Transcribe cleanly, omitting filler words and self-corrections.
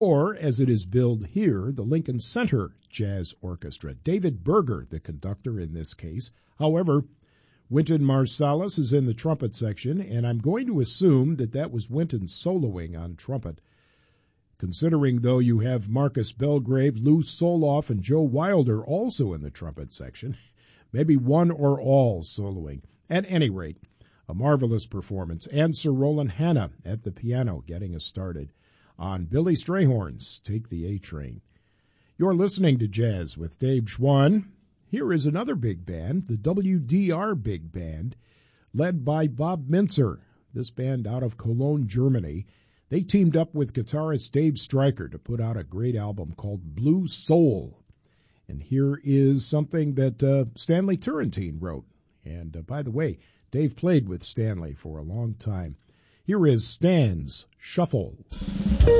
or, as it is billed here, the Lincoln Center Jazz Orchestra. David Berger, the conductor in this case. However, Wynton Marsalis is in the trumpet section, and I'm going to assume that that was Wynton soloing on trumpet. Considering, though, you have Marcus Belgrave, Lou Soloff, and Joe Wilder also in the trumpet section, maybe one or all soloing. At any rate, a marvelous performance. And Sir Roland Hanna at the piano getting us started on Billy Strayhorn's Take the A-Train. You're listening to Jazz with Dave Schwann. Here is another big band, the WDR Big Band, led by Bob Mintzer. This band out of Cologne, Germany. They teamed up with guitarist Dave Stryker to put out a great album called Blue Soul. And here is something that Stanley Turrentine wrote. And by the way, Dave played with Stanley for a long time. Here is Stan's Shuffle.